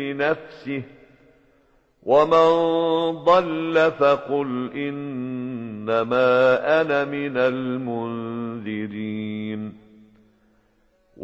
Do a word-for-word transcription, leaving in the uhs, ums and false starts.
نفسه ومن ضل فقل إنما أنا من المنذرين